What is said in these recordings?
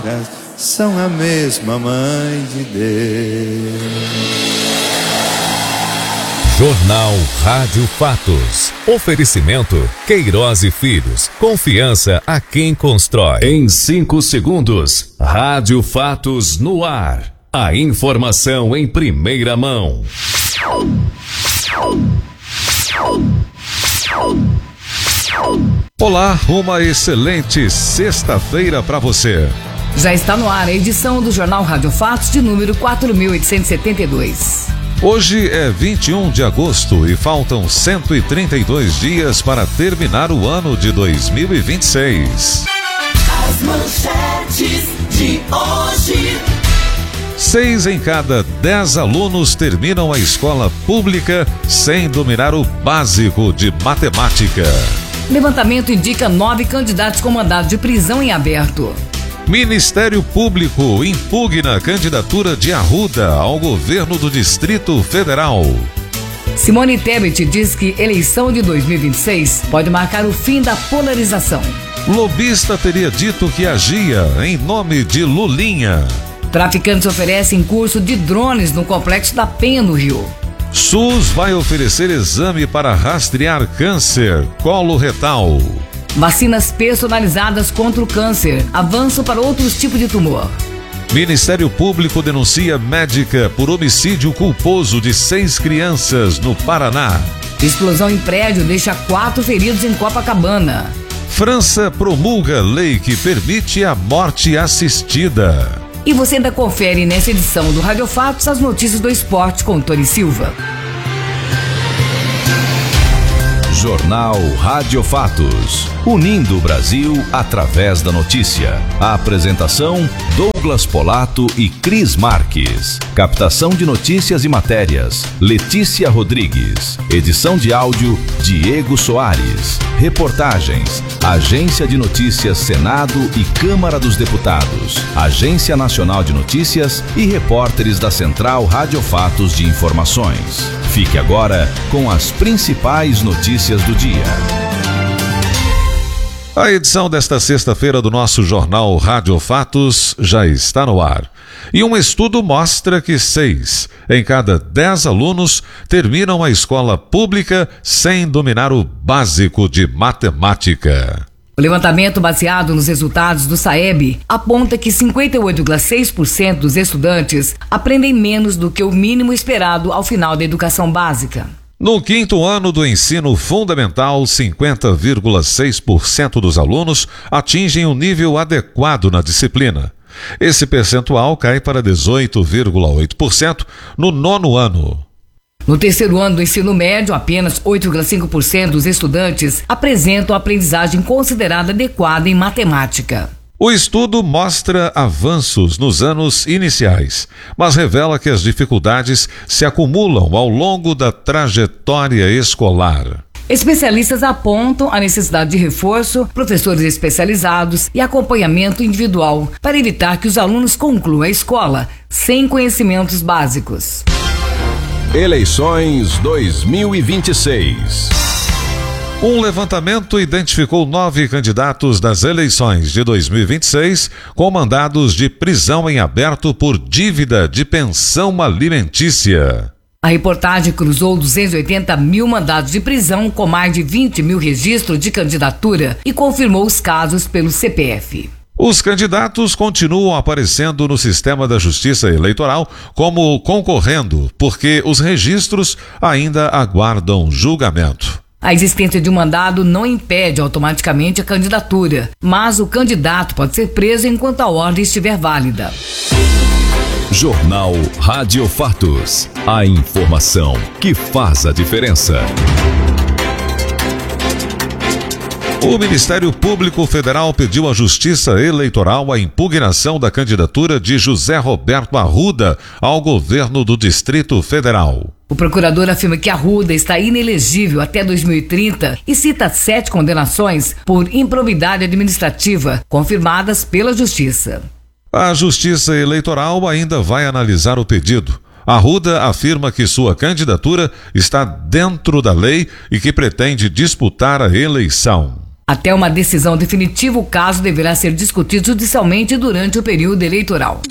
são a mesma mãe de Deus. Jornal Rádio Fatos. Oferecimento Queiroz e Filhos. Confiança a quem constrói. Em 5 segundos, Rádio Fatos no ar. A informação em primeira mão. Olá, uma excelente sexta-feira para você. Já está no ar a edição do Jornal Rádio Fatos de número 4.872. Hoje é 21 de agosto e faltam 132 dias para terminar o ano de 2026. As manchetes de hoje. 6 em cada 10 alunos terminam a escola pública sem dominar o básico de matemática. Levantamento indica 9 candidatos com mandado de prisão em aberto. Ministério Público impugna a candidatura de Arruda ao governo do Distrito Federal. Simone Tebet diz que eleição de 2026 pode marcar o fim da polarização. Lobista teria dito que agia em nome de Lulinha. Traficantes oferecem curso de drones no Complexo da Penha, no Rio. SUS vai oferecer exame para rastrear câncer coloretal. Vacinas personalizadas contra o câncer. Avanço para outros tipos de tumor. Ministério Público denuncia médica por homicídio culposo de 6 crianças no Paraná. Explosão em prédio deixa 4 feridos em Copacabana. França promulga lei que permite a morte assistida. E você ainda confere nessa edição do Rádio Fatos as notícias do esporte com Tony Silva. Jornal Rádio Fatos, unindo o Brasil através da notícia. A apresentação, Douglas Polato e Cris Marques. Captação de notícias e matérias, Letícia Rodrigues. Edição de áudio, Diego Soares. Reportagens, Agência de Notícias Senado e Câmara dos Deputados, Agência Nacional de Notícias e repórteres da Central Rádio Fatos de Informações. Fique agora com as principais notícias do dia. A edição desta sexta-feira do nosso Jornal Rádio Fatos já está no ar. E um estudo mostra que 6 em cada 10 alunos terminam a escola pública sem dominar o básico de matemática. O levantamento baseado nos resultados do SAEB aponta que 58,6% dos estudantes aprendem menos do que o mínimo esperado ao final da educação básica. No 5º ano do ensino fundamental, 50,6% dos alunos atingem um nível adequado na disciplina. Esse percentual cai para 18,8% no 9º ano. No 3º ano do ensino médio, apenas 8,5% dos estudantes apresentam aprendizagem considerada adequada em matemática. O estudo mostra avanços nos anos iniciais, mas revela que as dificuldades se acumulam ao longo da trajetória escolar. Especialistas apontam a necessidade de reforço, professores especializados e acompanhamento individual para evitar que os alunos concluam a escola sem conhecimentos básicos. Eleições 2026. Um levantamento identificou 9 candidatos das eleições de 2026 com mandados de prisão em aberto por dívida de pensão alimentícia. A reportagem cruzou 280 mil mandados de prisão com mais de 20 mil registros de candidatura e confirmou os casos pelo CPF. Os candidatos continuam aparecendo no sistema da Justiça Eleitoral como concorrendo, porque os registros ainda aguardam julgamento. A existência de um mandado não impede automaticamente a candidatura, mas o candidato pode ser preso enquanto a ordem estiver válida. Jornal Rádio Fatos. A informação que faz a diferença. O Ministério Público Federal pediu à Justiça Eleitoral a impugnação da candidatura de José Roberto Arruda ao governo do Distrito Federal. O procurador afirma que Arruda está inelegível até 2030 e cita 7 condenações por improbidade administrativa, confirmadas pela Justiça. A Justiça Eleitoral ainda vai analisar o pedido. Arruda afirma que sua candidatura está dentro da lei e que pretende disputar a eleição. Até uma decisão definitiva, o caso deverá ser discutido judicialmente durante o período eleitoral.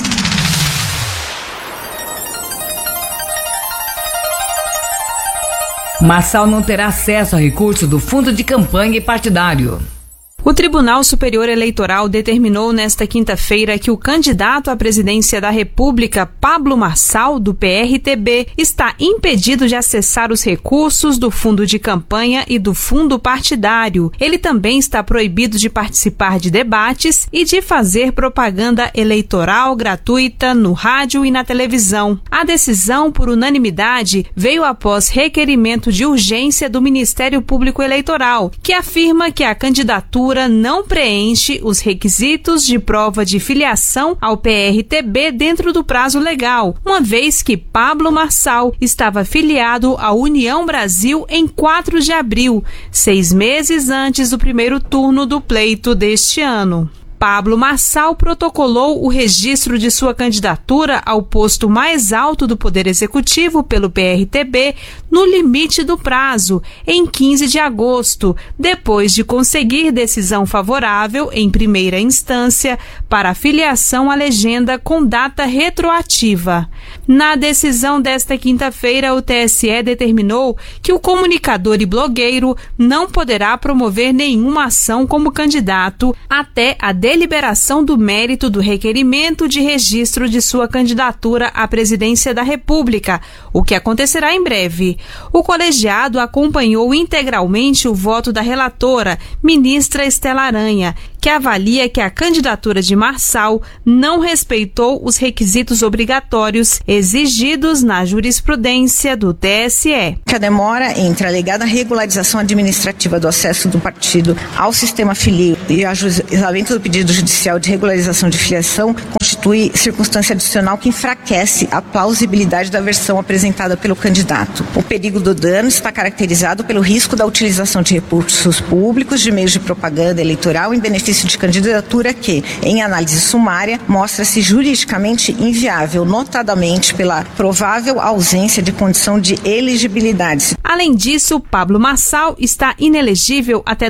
Marçal não terá acesso a recursos do fundo de campanha e partidário. O Tribunal Superior Eleitoral determinou nesta quinta-feira que o candidato à presidência da República, Pablo Marçal, do PRTB, está impedido de acessar os recursos do fundo de campanha e do fundo partidário. Ele também está proibido de participar de debates e de fazer propaganda eleitoral gratuita no rádio e na televisão. A decisão, por unanimidade, veio após requerimento de urgência do Ministério Público Eleitoral, que afirma que a candidatura não preenche os requisitos de prova de filiação ao PRTB dentro do prazo legal, uma vez que Pablo Marçal estava filiado à União Brasil em 4 de abril, 6 meses antes do primeiro turno do pleito deste ano. Pablo Marçal protocolou o registro de sua candidatura ao posto mais alto do Poder Executivo pelo PRTB no limite do prazo, em 15 de agosto, depois de conseguir decisão favorável em primeira instância para a filiação à legenda com data retroativa. Na decisão desta quinta-feira, o TSE determinou que o comunicador e blogueiro não poderá promover nenhuma ação como candidato até a deliberação do mérito do requerimento de registro de sua candidatura à presidência da República, o que acontecerá em breve. O colegiado acompanhou integralmente o voto da relatora, ministra Estela Aranha, que avalia que a candidatura de Marçal não respeitou os requisitos obrigatórios exigidos na jurisprudência do TSE. A demora entre a alegada regularização administrativa do acesso do partido ao sistema filio e o ajuizamento do pedido judicial de regularização de filiação constitui circunstância adicional que enfraquece a plausibilidade da versão apresentada pelo candidato. O perigo do dano está caracterizado pelo risco da utilização de recursos públicos de meios de propaganda eleitoral em benefício de candidatura que, em análise sumária, mostra-se juridicamente inviável, notadamente pela provável ausência de condição de elegibilidade. Além disso, Pablo Marçal está inelegível até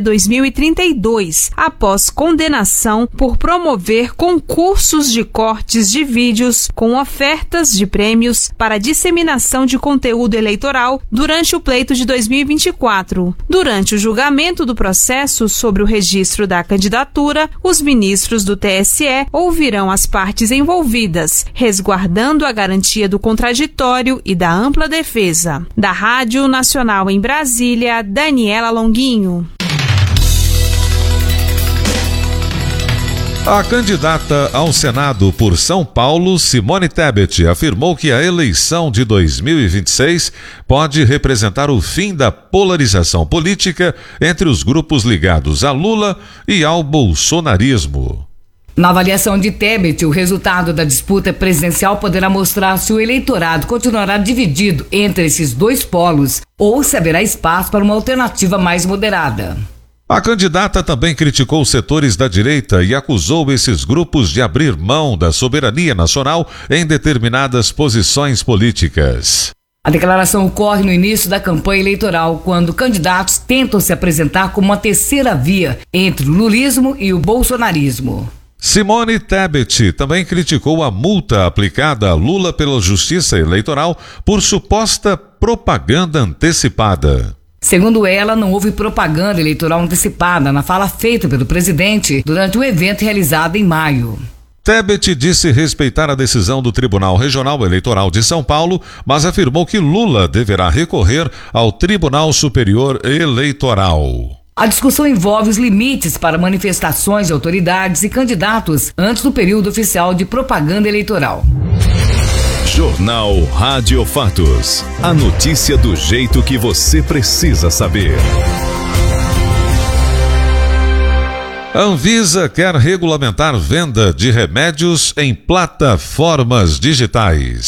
2032, após condenação por promover concursos de cortes de vídeos com ofertas de prêmios para disseminação de conteúdo eleitoral durante o pleito de 2024. Durante o julgamento do processo sobre o registro da candidatura, os ministros do TSE ouvirão as partes envolvidas, resguardando a garantia do contraditório e da ampla defesa. Da Rádio Nacional em Brasília, Daniela Longuinho. A candidata ao Senado por São Paulo, Simone Tebet, afirmou que a eleição de 2026 pode representar o fim da polarização política entre os grupos ligados a Lula e ao bolsonarismo. Na avaliação de Tebet, o resultado da disputa presidencial poderá mostrar se o eleitorado continuará dividido entre esses dois polos ou se haverá espaço para uma alternativa mais moderada. A candidata também criticou os setores da direita e acusou esses grupos de abrir mão da soberania nacional em determinadas posições políticas. A declaração ocorre no início da campanha eleitoral, quando candidatos tentam se apresentar como uma terceira via entre o lulismo e o bolsonarismo. Simone Tebet também criticou a multa aplicada a Lula pela Justiça Eleitoral por suposta propaganda antecipada. Segundo ela, não houve propaganda eleitoral antecipada na fala feita pelo presidente durante o evento realizado em maio. Tebet disse respeitar a decisão do Tribunal Regional Eleitoral de São Paulo, mas afirmou que Lula deverá recorrer ao Tribunal Superior Eleitoral. A discussão envolve os limites para manifestações de autoridades e candidatos antes do período oficial de propaganda eleitoral. Jornal Rádio Fatos. A notícia do jeito que você precisa saber. A Anvisa quer regulamentar venda de remédios em plataformas digitais.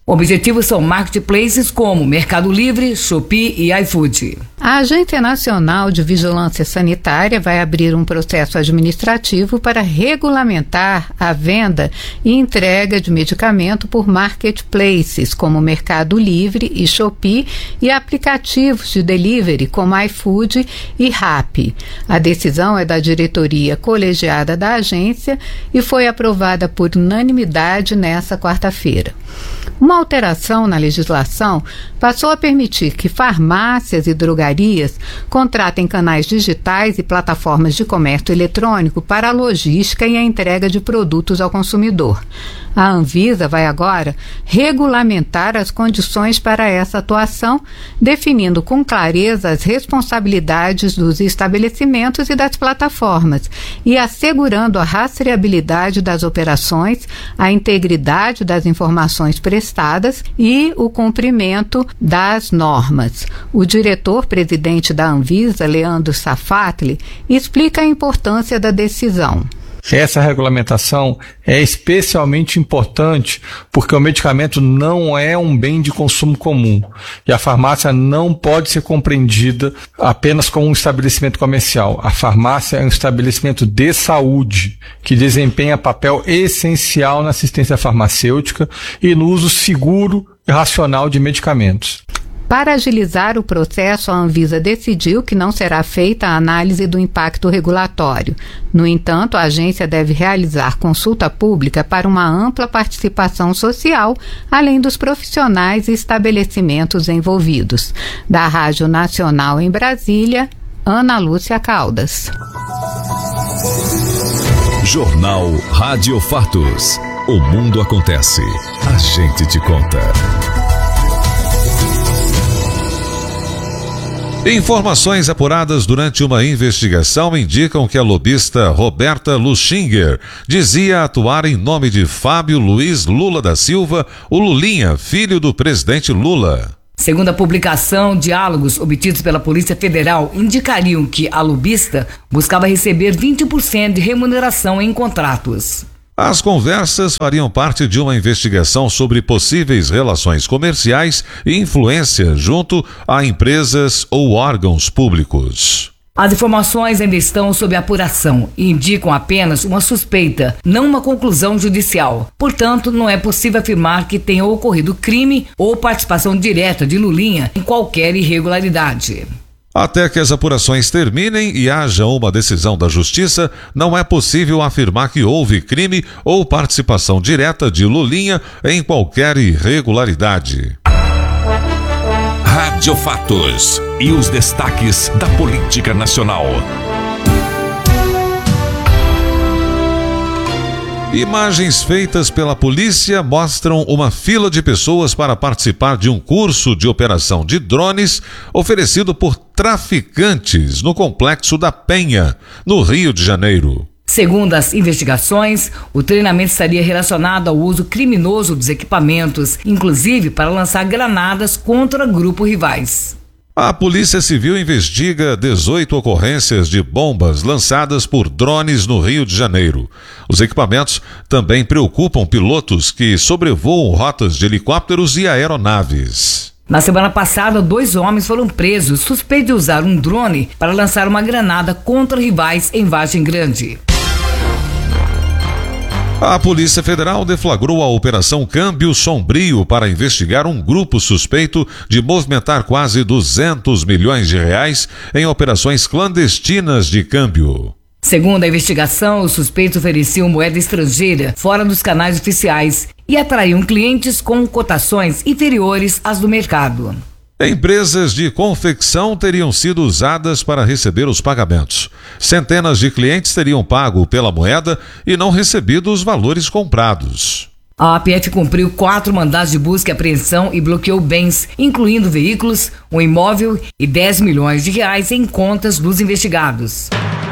Objetivos são marketplaces como Mercado Livre, Shopee e iFood. A Agência Nacional de Vigilância Sanitária vai abrir um processo administrativo para regulamentar a venda e entrega de medicamento por marketplaces como Mercado Livre e Shopee e aplicativos de delivery como iFood e Rappi. A decisão é da diretoria colegiada da agência e foi aprovada por unanimidade nesta quarta-feira. Uma alteração na legislação passou a permitir que farmácias e drogarias contratem canais digitais e plataformas de comércio eletrônico para a logística e a entrega de produtos ao consumidor. A Anvisa vai agora regulamentar as condições para essa atuação, definindo com clareza as responsabilidades dos estabelecimentos e das plataformas e assegurando a rastreabilidade das operações, a integridade das informações prestadas e o cumprimento das normas. O diretor-presidente da Anvisa, Leandro Safatli, explica a importância da decisão. Essa regulamentação é especialmente importante porque o medicamento não é um bem de consumo comum e a farmácia não pode ser compreendida apenas como um estabelecimento comercial. A farmácia é um estabelecimento de saúde que desempenha papel essencial na assistência farmacêutica e no uso seguro e racional de medicamentos. Para agilizar o processo, a Anvisa decidiu que não será feita a análise do impacto regulatório. No entanto, a agência deve realizar consulta pública para uma ampla participação social, além dos profissionais e estabelecimentos envolvidos. Da Rádio Nacional em Brasília, Ana Lúcia Caldas. Jornal Rádio Fatos. O mundo acontece. A gente te conta. Informações apuradas durante uma investigação indicam que a lobista Roberta Luxinger dizia atuar em nome de Fábio Luiz Lula da Silva, o Lulinha, filho do presidente Lula. Segundo a publicação, diálogos obtidos pela Polícia Federal indicariam que a lobista buscava receber 20% de remuneração em contratos. As conversas fariam parte de uma investigação sobre possíveis relações comerciais e influência junto a empresas ou órgãos públicos. As informações ainda estão sob apuração e indicam apenas uma suspeita, não uma conclusão judicial. Portanto, não é possível afirmar que tenha ocorrido crime ou participação direta de Lulinha em qualquer irregularidade. Até que as apurações terminem e haja uma decisão da Justiça, não é possível afirmar que houve crime ou participação direta de Lulinha em qualquer irregularidade. Rádio Fatos e os destaques da política nacional. Imagens feitas pela polícia mostram uma fila de pessoas para participar de um curso de operação de drones oferecido por traficantes no Complexo da Penha, no Rio de Janeiro. Segundo as investigações, o treinamento estaria relacionado ao uso criminoso dos equipamentos, inclusive para lançar granadas contra grupos rivais. A Polícia Civil investiga 18 ocorrências de bombas lançadas por drones no Rio de Janeiro. Os equipamentos também preocupam pilotos que sobrevoam rotas de helicópteros e aeronaves. Na semana passada, 2 homens foram presos suspeitos de usar um drone para lançar uma granada contra rivais em Vargem Grande. A Polícia Federal deflagrou a Operação Câmbio Sombrio para investigar um grupo suspeito de movimentar quase 200 milhões de reais em operações clandestinas de câmbio. Segundo a investigação, os suspeitos ofereciam moeda estrangeira fora dos canais oficiais e atraíam clientes com cotações inferiores às do mercado. Empresas de confecção teriam sido usadas para receber os pagamentos. Centenas de clientes teriam pago pela moeda e não recebido os valores comprados. A APF cumpriu 4 mandados de busca e apreensão e bloqueou bens, incluindo veículos, um imóvel e 10 milhões de reais em contas dos investigados.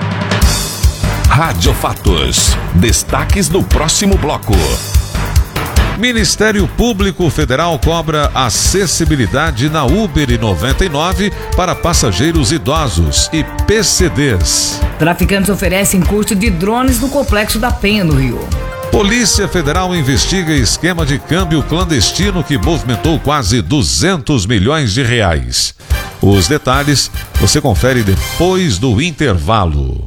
Rádio Fatos. Destaques do próximo bloco. Ministério Público Federal cobra acessibilidade na Uber e 99 para passageiros idosos e PCDs. Traficantes oferecem curso de drones no Complexo da Penha, no Rio. Polícia Federal investiga esquema de câmbio clandestino que movimentou quase 200 milhões de reais. Os detalhes você confere depois do intervalo.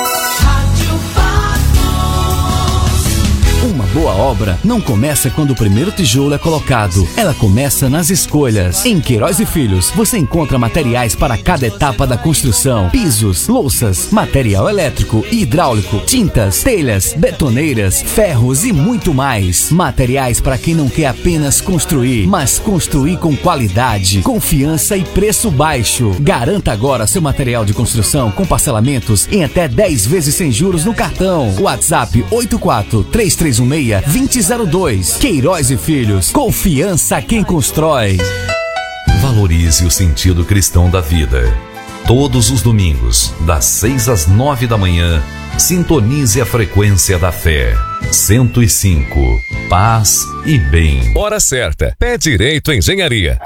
Uma boa obra não começa quando o primeiro tijolo é colocado. Ela começa nas escolhas. Em Queiroz e Filhos, você encontra materiais para cada etapa da construção. Pisos, louças, material elétrico e hidráulico, tintas, telhas, betoneiras, ferros e muito mais. Materiais para quem não quer apenas construir, mas construir com qualidade, confiança e preço baixo. Garanta agora seu material de construção com parcelamentos em até 10 vezes sem juros no cartão. WhatsApp 84-3316-2002. Queiroz e Filhos. Confiança quem constrói. Valorize o sentido cristão da vida. Todos os domingos, das 6 às 9 da manhã, sintonize a frequência da fé. 105. Paz e bem. Hora certa. Pé Direito Engenharia.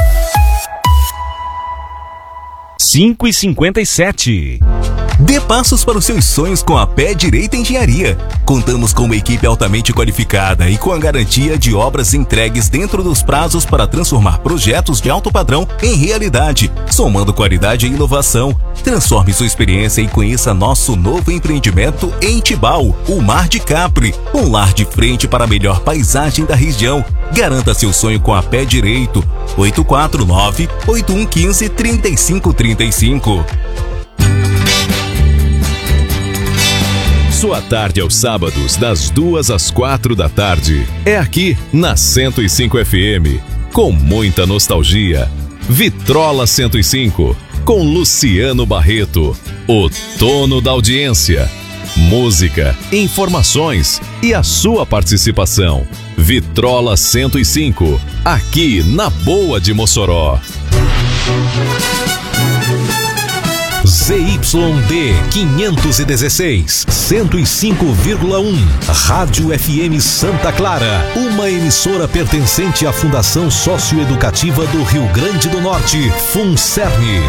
5h57. Dê passos para os seus sonhos com a Pé Direito Engenharia. Contamos com uma equipe altamente qualificada e com a garantia de obras entregues dentro dos prazos para transformar projetos de alto padrão em realidade, somando qualidade e inovação. Transforme sua experiência e conheça nosso novo empreendimento em Tibau, o Mar de Capri, um lar de frente para a melhor paisagem da região. Garanta seu sonho com a Pé Direito. 849-8115-3535. Sua tarde aos sábados, das 2 às 4 da tarde. É aqui, na 105 FM. Com muita nostalgia. Vitrola 105, com Luciano Barreto. O dono da audiência. Música, informações e a sua participação. Vitrola 105, aqui na Boa de Mossoró. ZYD 516, 105,1. Rádio FM Santa Clara, uma emissora pertencente à Fundação Socioeducativa do Rio Grande do Norte, FUNCERN.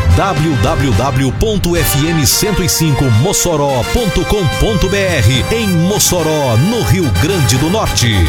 www.fm105mossoró.com.br, em Mossoró, no Rio Grande do Norte.